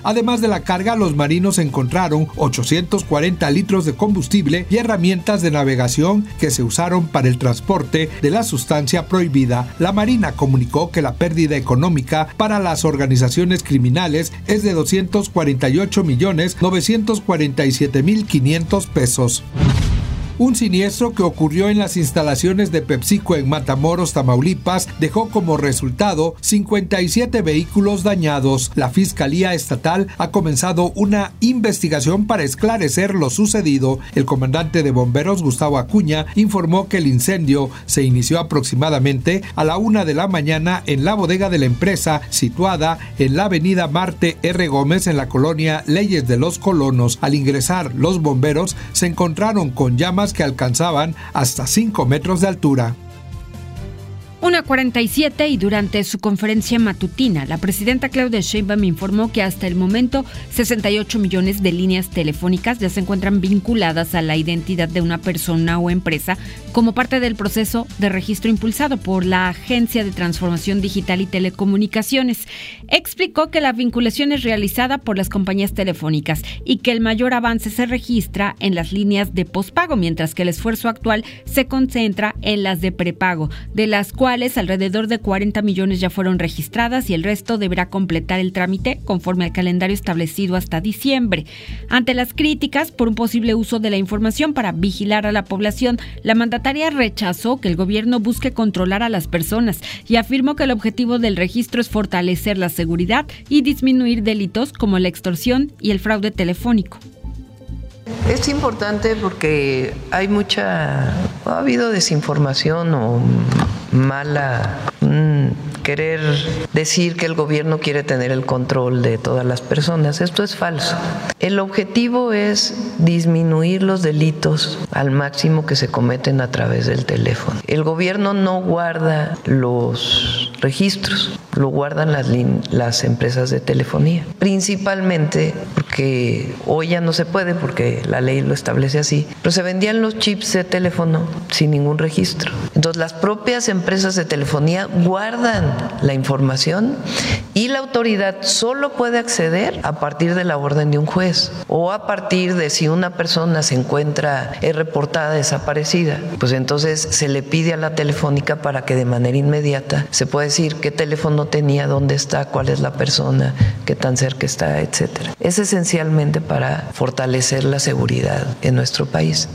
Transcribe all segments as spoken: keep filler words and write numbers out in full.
Además de la carga, los marinos encontraron ochocientos cuarenta litros de combustible y herramientas de navegación que se usaron para el transporte de la sustancia prohibida. La Marina comunicó que la pérdida económica para las organizaciones criminales es de doscientos cuarenta y ocho millones novecientos cuarenta y siete mil quinientos pesos. Un siniestro que ocurrió en las instalaciones de PepsiCo en Matamoros, Tamaulipas, dejó como resultado cincuenta y siete vehículos dañados. La Fiscalía Estatal ha comenzado una investigación para esclarecer lo sucedido. El comandante de bomberos, Gustavo Acuña, informó que el incendio se inició aproximadamente a la una de la mañana en la bodega de la empresa, situada en la avenida Marte R. Gómez, en la colonia Leyes de los Colonos. Al ingresar, los bomberos se encontraron con llamas que alcanzaban hasta cinco metros de altura. una cuarenta y siete y durante su conferencia matutina, la presidenta Claudia Sheinbaum informó que hasta el momento sesenta y ocho millones de líneas telefónicas ya se encuentran vinculadas a la identidad de una persona o empresa como parte del proceso de registro impulsado por la Agencia de Transformación Digital y Telecomunicaciones. Explicó que la vinculación es realizada por las compañías telefónicas y que el mayor avance se registra en las líneas de pospago, mientras que el esfuerzo actual se concentra en las de prepago, de las cuales alrededor de cuarenta millones ya fueron registradas y el resto deberá completar el trámite conforme al calendario establecido hasta diciembre. Ante las críticas por un posible uso de la información para vigilar a la población, la mandataria rechazó que el gobierno busque controlar a las personas y afirmó que el objetivo del registro es fortalecer la seguridad y disminuir delitos como la extorsión y el fraude telefónico. Es importante porque hay mucha, ha habido desinformación o mala, mmm, querer decir que el gobierno quiere tener el control de todas las personas. Esto es falso. El objetivo es disminuir los delitos al máximo que se cometen a través del teléfono. El gobierno no guarda los registros, lo guardan las, las empresas de telefonía, principalmente porque hoy ya no se puede porque la ley lo establece así, pero se vendían los chips de teléfono sin ningún registro. Entonces las propias empresas de telefonía guardan la información y la autoridad solo puede acceder a partir de la orden de un juez o a partir de si una persona se encuentra es reportada desaparecida, pues entonces se le pide a la telefónica para que de manera inmediata se pueda decir qué teléfono tenía, dónde está, cuál es la persona, qué tan cerca está, etcétera. Es esencialmente para fortalecer la seguridad en nuestro país.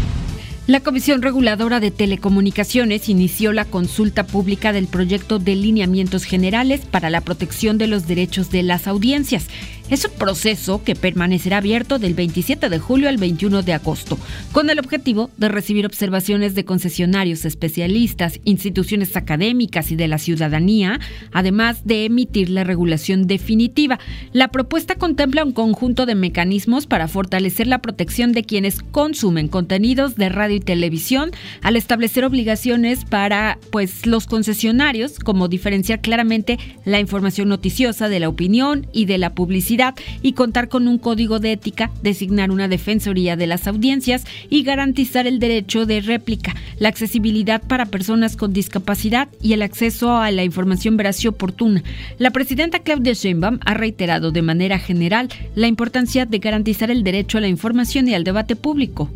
La Comisión Reguladora de Telecomunicaciones inició la consulta pública del proyecto de lineamientos generales para la protección de los derechos de las audiencias. Es un proceso que permanecerá abierto del veintisiete de julio al veintiuno de agosto, con el objetivo de recibir observaciones de concesionarios, especialistas, instituciones académicas y de la ciudadanía, además de emitir la regulación definitiva. La propuesta contempla un conjunto de mecanismos para fortalecer la protección de quienes consumen contenidos de radio y televisión, al establecer obligaciones para pues, los concesionarios, como diferenciar claramente la información noticiosa de la opinión y de la publicidad, y contar con un código de ética, designar una defensoría de las audiencias y garantizar el derecho de réplica, la accesibilidad para personas con discapacidad y el acceso a la información veraz y oportuna. La presidenta Claudia Sheinbaum ha reiterado de manera general la importancia de garantizar el derecho a la información y al debate público.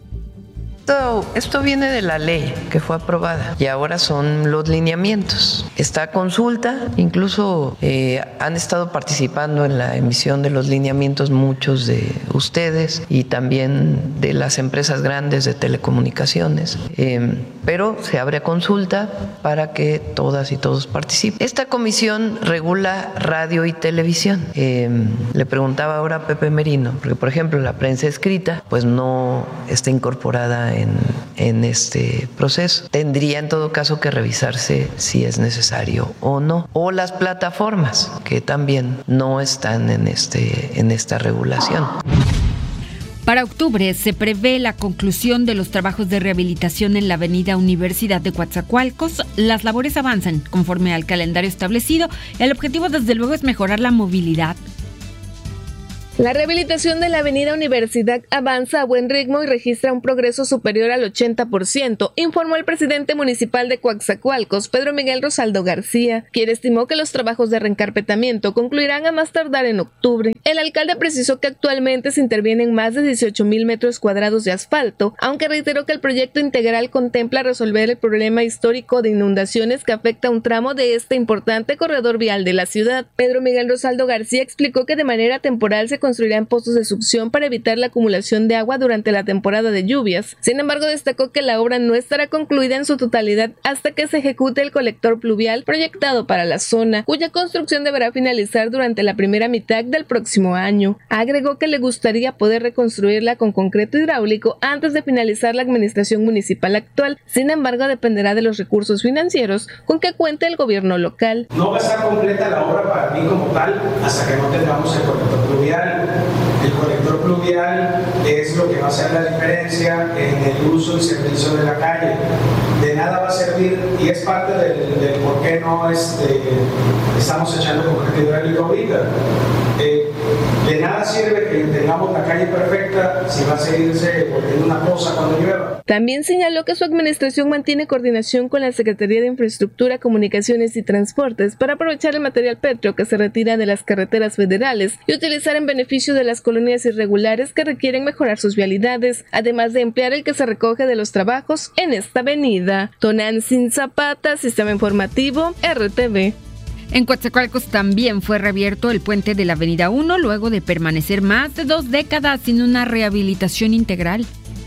Esto, esto viene de la ley que fue aprobada y ahora son los lineamientos. Está a consulta, incluso eh, han estado participando en la emisión de los lineamientos muchos de ustedes y también de las empresas grandes de telecomunicaciones, eh, pero se abre a consulta para que todas y todos participen. Esta comisión regula radio y televisión. Eh, le preguntaba ahora a Pepe Merino, porque por ejemplo la prensa escrita pues no está incorporada En, en este proceso. Tendría en todo caso que revisarse si es necesario o no. O las plataformas que también no están en, este, en esta regulación. Para octubre se prevé la conclusión de los trabajos de rehabilitación en la avenida Universidad de Coatzacoalcos. Las labores avanzan conforme al calendario establecido. El objetivo desde luego es mejorar la movilidad La rehabilitación de la avenida Universidad avanza a buen ritmo y registra un progreso superior al ochenta por ciento, informó el presidente municipal de Coatzacoalcos, Pedro Miguel Rosaldo García, quien estimó que los trabajos de reencarpetamiento concluirán a más tardar en octubre. El alcalde precisó que actualmente se intervienen más de dieciocho mil metros cuadrados de asfalto, aunque reiteró que el proyecto integral contempla resolver el problema histórico de inundaciones que afecta a un tramo de este importante corredor vial de la ciudad. Pedro Miguel Rosaldo García explicó que de manera temporal se construirán pozos de succión para evitar la acumulación de agua durante la temporada de lluvias. Sin embargo, destacó que la obra no estará concluida en su totalidad hasta que se ejecute el colector pluvial proyectado para la zona, cuya construcción deberá finalizar durante la primera mitad del próximo año. Agregó que le gustaría poder reconstruirla con concreto hidráulico antes de finalizar la administración municipal actual. Sin embargo, dependerá de los recursos financieros con que cuente el gobierno local. No va a estar completa la obra para mí como tal hasta que no tengamos el colector pluvial. El colector pluvial es lo que va a hacer la diferencia en el uso y servicio de la calle. De nada va a servir, y es parte del, del por qué no este, estamos echando concreto hidráulico ahorita. Eh, de nada sirve que tengamos la calle perfecta si va a seguirse volviendo una cosa cuando llueva. También señaló que su administración mantiene coordinación con la Secretaría de Infraestructura, Comunicaciones y Transportes para aprovechar el material pétreo que se retira de las carreteras federales y utilizar en beneficio de las colonias irregulares que requieren mejorar sus vialidades, además de emplear el que se recoge de los trabajos en esta avenida. Tonantzin Zapata, Sistema Informativo, R T V. En Coatzacoalcos también fue reabierto el puente de la Avenida uno luego de permanecer más de dos décadas sin una rehabilitación integral.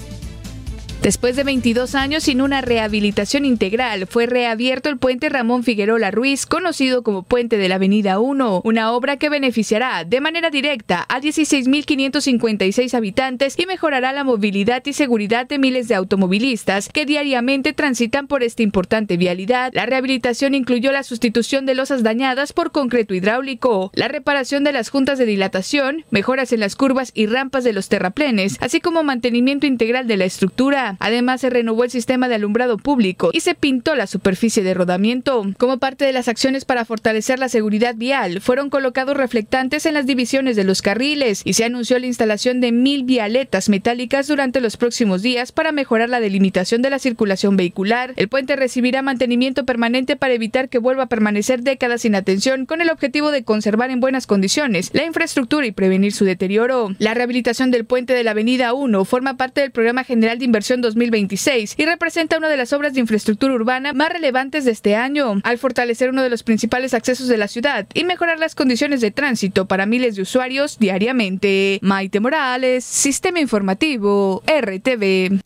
Después de veintidós años sin una rehabilitación integral, fue reabierto el puente Ramón Figueroa Ruiz, conocido como Puente de la Avenida uno, una obra que beneficiará de manera directa a dieciséis mil quinientos cincuenta y seis habitantes y mejorará la movilidad y seguridad de miles de automovilistas que diariamente transitan por esta importante vialidad. La rehabilitación incluyó la sustitución de losas dañadas por concreto hidráulico, la reparación de las juntas de dilatación, mejoras en las curvas y rampas de los terraplenes, así como mantenimiento integral de la estructura. Además, se renovó el sistema de alumbrado público y se pintó la superficie de rodamiento. Como parte de las acciones para fortalecer la seguridad vial, fueron colocados reflectantes en las divisiones de los carriles y se anunció la instalación de mil vialetas metálicas durante los próximos días para mejorar la delimitación de la circulación vehicular. El puente recibirá mantenimiento permanente para evitar que vuelva a permanecer décadas sin atención, con el objetivo de conservar en buenas condiciones la infraestructura y prevenir su deterioro. La rehabilitación del puente de la Avenida uno forma parte del Programa General de Inversión dos mil veintiséis y representa una de las obras de infraestructura urbana más relevantes de este año, al fortalecer uno de los principales accesos de la ciudad y mejorar las condiciones de tránsito para miles de usuarios diariamente. Maite Morales, Sistema Informativo, R T V.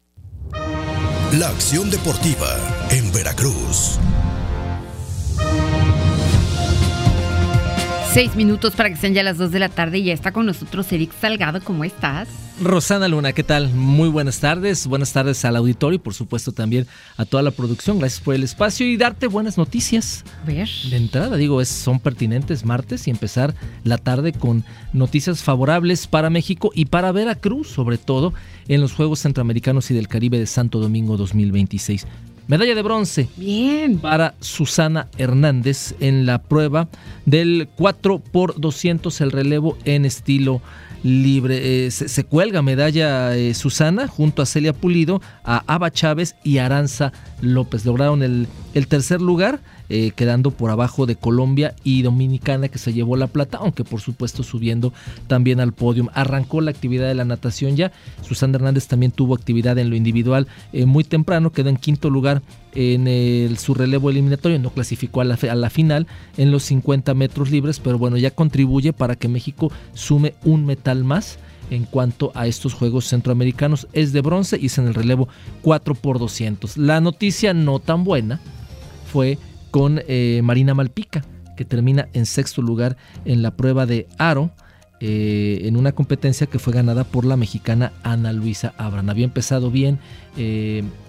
La acción deportiva en Veracruz. Seis minutos para que sean ya las dos de la tarde y ya está con nosotros Eric Salgado. ¿Cómo estás? Rosana Luna, ¿qué tal? Muy buenas tardes. Buenas tardes al auditorio y por supuesto también a toda la producción. Gracias por el espacio y darte buenas noticias. A ver. De entrada, digo, es, son pertinentes martes y empezar la tarde con noticias favorables para México y para Veracruz, sobre todo en los Juegos Centroamericanos y del Caribe de Santo Domingo dos mil veintiséis. Medalla de bronce. Bien. Para Susana Hernández en la prueba del cuatro por doscientos, el relevo en estilo libre. Eh, se, se cuelga medalla eh, Susana junto a Celia Pulido, a Ava Chávez y Aranza López. Lograron el, el tercer lugar, eh, quedando por abajo de Colombia y Dominicana, que se llevó la plata, aunque por supuesto subiendo también al podio. Arrancó la actividad de la natación ya. Susana Hernández también tuvo actividad en lo individual eh, muy temprano, quedó en quinto lugar en el, su relevo eliminatorio, no clasificó a la, a la final en los cincuenta metros libres, pero bueno, ya contribuye para que México sume un metal más en cuanto a estos Juegos Centroamericanos. Es de bronce y es en el relevo cuatro por doscientos. La noticia no tan buena fue con eh, Marina Malpica, que termina en sexto lugar en la prueba de aro, eh, en una competencia que fue ganada por la mexicana Ana Luisa Abrán. Había empezado bien eh,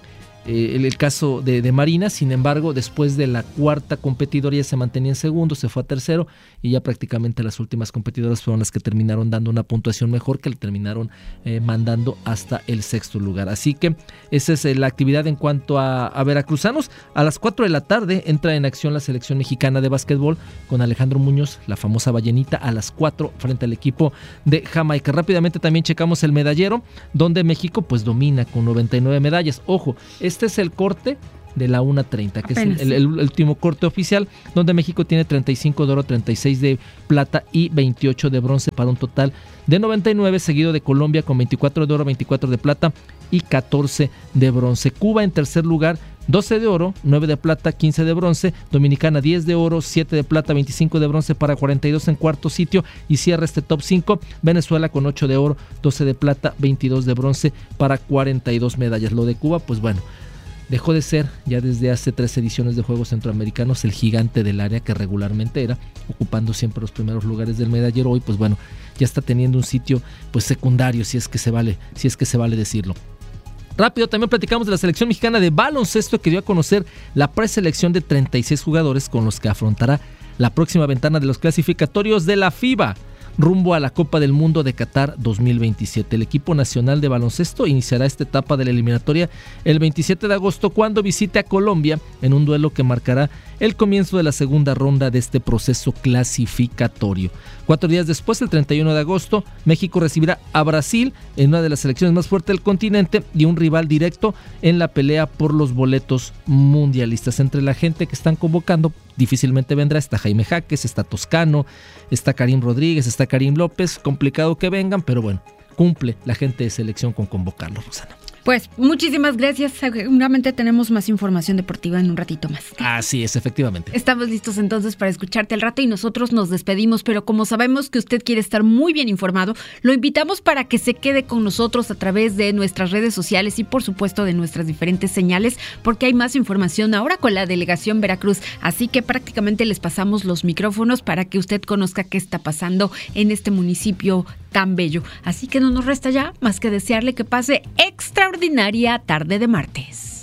eh, el, el caso de, de Marina. Sin embargo, después de la cuarta competidora ya se mantenía en segundo, se fue a tercero y ya prácticamente las últimas competidoras fueron las que terminaron dando una puntuación mejor, que le terminaron eh, mandando hasta el sexto lugar. Así que esa es eh, la actividad en cuanto a, a veracruzanos. A las cuatro de la tarde entra en acción la selección mexicana de básquetbol con Alejandro Muñoz, la famosa ballenita, a las cuatro frente al equipo de Jamaica. Rápidamente también checamos el medallero, donde México pues domina con noventa y nueve medallas. Ojo, este es el corte de la una treinta, que Apenas. es el, el, el último corte oficial, donde México tiene treinta y cinco de oro, treinta y seis de plata y veintiocho de bronce, para un total de noventa y nueve, seguido de Colombia con veinticuatro de oro, veinticuatro de plata y catorce de bronce. Cuba en tercer lugar, doce de oro, nueve de plata, quince de bronce. Dominicana diez de oro, siete de plata, veinticinco de bronce para cuarenta y dos en cuarto sitio, y cierra este top cinco Venezuela con ocho de oro, doce de plata, veintidós de bronce para cuarenta y dos medallas. Lo de Cuba, pues bueno, dejó de ser ya desde hace tres ediciones de Juegos Centroamericanos el gigante del área que regularmente era, ocupando siempre los primeros lugares del medallero. Hoy pues bueno, ya está teniendo un sitio pues secundario, si es que se vale, si es que se vale decirlo. Rápido, también platicamos de la selección mexicana de baloncesto, que dio a conocer la preselección de treinta y seis jugadores con los que afrontará la próxima ventana de los clasificatorios de la FIBA rumbo a la Copa del Mundo de Qatar dos mil veintisiete. El equipo nacional de baloncesto iniciará esta etapa de la eliminatoria el veintisiete de agosto, cuando visite a Colombia en un duelo que marcará el comienzo de la segunda ronda de este proceso clasificatorio. Cuatro días después, el treinta y uno de agosto, México recibirá a Brasil en una de las selecciones más fuertes del continente y un rival directo en la pelea por los boletos mundialistas. Entre la gente que están convocando, difícilmente vendrá, está Jaime Jaques, está Toscano, está Karim Rodríguez, está Karim López. Complicado que vengan, pero bueno, cumple la gente de selección con convocarlos, Rosana. Pues muchísimas gracias. Seguramente tenemos más información deportiva en un ratito más. Así es, efectivamente. Estamos listos entonces para escucharte al rato y nosotros nos despedimos, pero como sabemos que usted quiere estar muy bien informado, lo invitamos para que se quede con nosotros a través de nuestras redes sociales y por supuesto de nuestras diferentes señales, porque hay más información ahora con la Delegación Veracruz. Así que prácticamente les pasamos los micrófonos para que usted conozca qué está pasando en este municipio tan bello. Así que no nos resta ya más que desearle que pase extraordinaria tarde de martes.